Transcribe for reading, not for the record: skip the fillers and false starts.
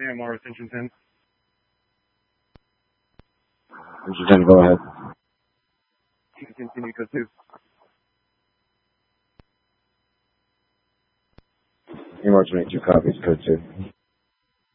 AMR Ascension 10. Ascension 10, go ahead. Continue, code 2. AMR 22 copies, code 2.